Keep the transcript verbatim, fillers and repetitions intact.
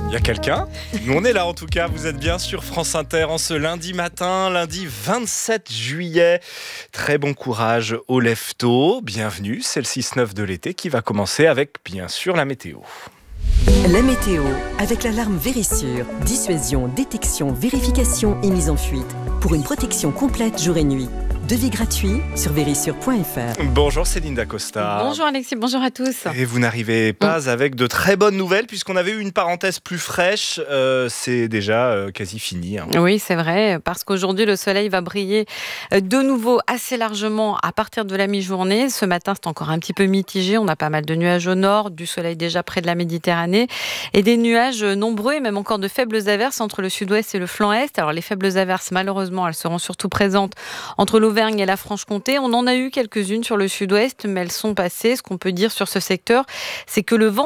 Il y a quelqu'un ? Nous, on est là en tout cas. Vous êtes bien sur France Inter en ce lundi matin, lundi vingt-sept juillet. Très bon courage au lève-tôt. Bienvenue, c'est le six neuf de l'été qui va commencer avec, bien sûr, la météo. La météo, avec l'alarme Vérissure. Dissuasion, détection, vérification et mise en fuite. Pour une protection complète jour et nuit. Devis gratuit sur vérissure point f r. Bonjour Céline Dacosta. Bonjour Alexis, bonjour à tous. Et vous n'arrivez pas mmh. avec de très bonnes nouvelles puisqu'on avait eu une parenthèse plus fraîche. Euh, c'est déjà euh, quasi fini. Hein. Oui, c'est vrai, parce qu'aujourd'hui le soleil va briller de nouveau assez largement à partir de la mi-journée. Ce matin, c'est encore un petit peu mitigé. On a pas mal de nuages au nord, du soleil déjà près de la Méditerranée et des nuages nombreux et même encore de faibles averses entre le sud-ouest et le flanc est. Alors les faibles averses, malheureusement, elles seront surtout présentes entre l'Auvergne et la Franche-Comté. On en a eu quelques-unes sur le sud-ouest, mais elles sont passées. Ce qu'on peut dire sur ce secteur, c'est que le vent